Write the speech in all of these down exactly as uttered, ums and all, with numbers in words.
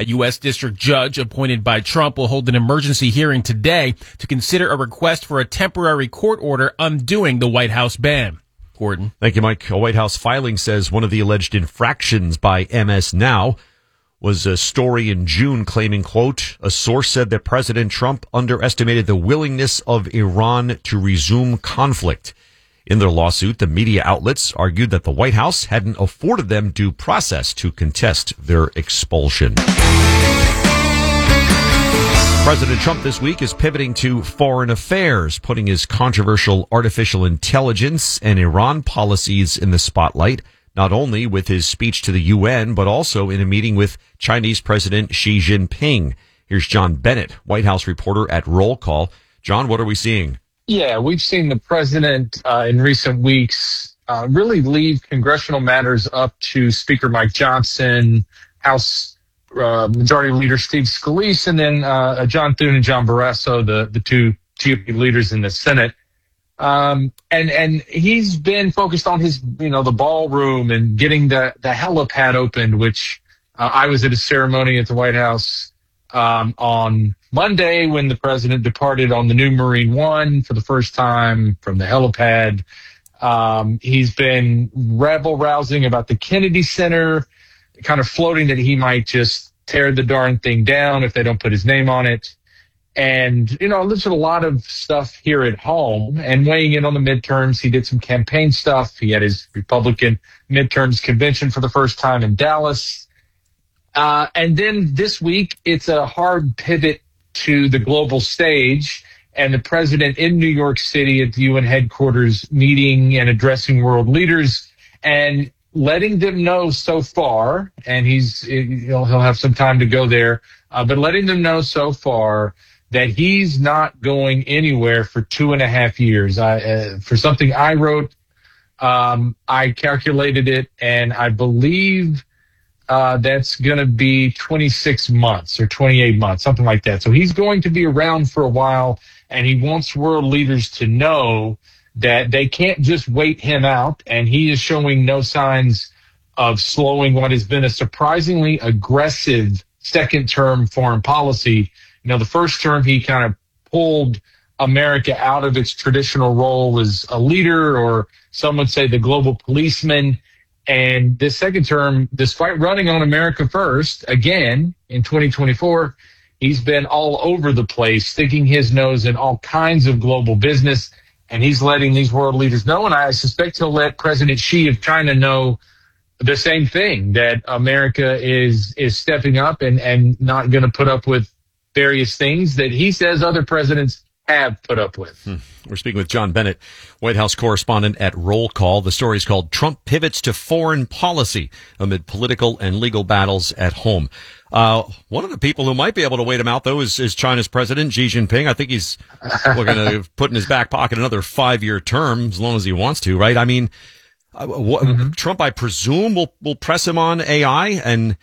A U S district judge appointed by Trump will hold an emergency hearing today to consider a request for a temporary court order undoing the White House ban. Gordon. Thank you, Mike. A White House filing says one of the alleged infractions by M S Now was a story in June claiming, quote, a source said that President Trump underestimated the willingness of Iran to resume conflict. In their lawsuit, the media outlets argued that the White House hadn't afforded them due process to contest their expulsion. President Trump this week is pivoting to foreign affairs, putting his controversial artificial intelligence and Iran policies in the spotlight, not only with his speech to the U N, but also in a meeting with Chinese President Xi Jinping. Here's John Bennett, White House reporter at Roll Call. John, what are we seeing? Yeah, we've seen the president uh, in recent weeks uh, really leave congressional matters up to Speaker Mike Johnson, House Uh, Majority Leader Steve Scalise, and then uh, John Thune and John Barrasso, the, the two G O P leaders in the Senate. Um, and and he's been focused on his, you know, the ballroom and getting the, the helipad opened, which uh, I was at a ceremony at the White House um, on Monday when the president departed on the new Marine One for the first time from the helipad. Um, he's been rabble-rousing about the Kennedy Center, kind of floating that he might just tear the darn thing down if they don't put his name on it. And, you know, there's a lot of stuff here at home. And weighing in on the midterms, he did some campaign stuff. He had his Republican midterms convention for the first time in Dallas. Uh, and then this week, it's a hard pivot to the global stage. And the president in New York City at the U N headquarters meeting and addressing world leaders and letting them know so far, and he's he'll, he'll have some time to go there, uh, but letting them know so far that he's not going anywhere for two and a half years. I, uh, for something I wrote, um, I calculated it, and I believe uh, that's going to be twenty-six months or twenty-eight months, something like that. So he's going to be around for a while, and he wants world leaders to know that they can't just wait him out, and he is showing no signs of slowing what has been a surprisingly aggressive second-term foreign policy. You know, the first term he kind of pulled America out of its traditional role as a leader, or some would say the global policeman. And this second term, despite running on America first, again, in twenty twenty-four, he's been all over the place, sticking his nose in all kinds of global business. And he's letting these world leaders know, and I suspect he'll let President Xi of China know the same thing, that America is is stepping up and, and not going to put up with various things that he says other presidents have put up with. Hmm. We're speaking with John Bennett, White House correspondent at Roll Call. The story is called Trump Pivots to Foreign Policy Amid Political and Legal Battles at Home. Uh, one of the people who might be able to wait him out, though, is, is China's president, Xi Jinping. I think he's going to put in his back pocket another five-year term as long as he wants to, right? I mean, uh, what, mm-hmm. Trump, I presume, will, will press him on A I and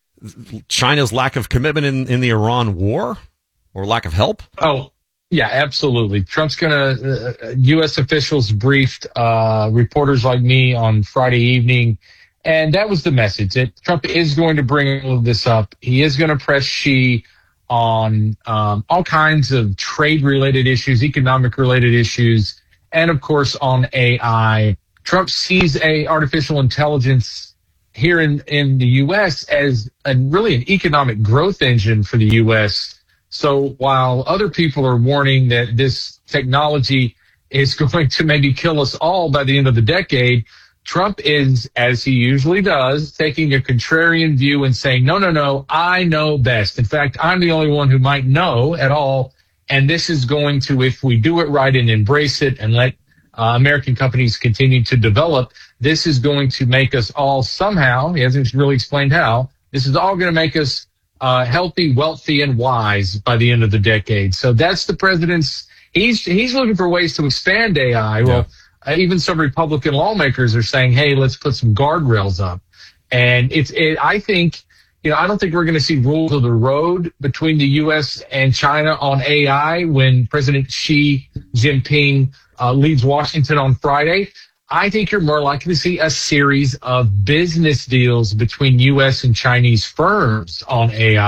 China's lack of commitment in, in the Iran war or lack of help? Oh, yeah, absolutely. Trump's going to, uh, U S officials briefed uh, reporters like me on Friday evening, and that was the message, that Trump is going to bring all of this up. He is going to press Xi on um, all kinds of trade-related issues, economic-related issues, and, of course, on A I. Trump sees a artificial intelligence here in, in the U S as a, really an economic growth engine for the U S. So while other people are warning that this technology is going to maybe kill us all by the end of the decade, Trump is, as he usually does, taking a contrarian view and saying, no, no, no, I know best. In fact, I'm the only one who might know at all. And this is going to, if we do it right and embrace it and let uh, American companies continue to develop, this is going to make us all somehow, he hasn't really explained how, this is all going to make us uh, healthy, wealthy, and wise by the end of the decade. So that's the president's, he's, he's looking for ways to expand A I. Yeah. Well, Uh, even some Republican lawmakers are saying, hey, let's put some guardrails up. And it's, it, I think, you know, I don't think we're going to see rules of the road between the U S and China on A I when President Xi Jinping uh, leaves Washington on Friday. I think you're more likely to see a series of business deals between U S and Chinese firms on A I.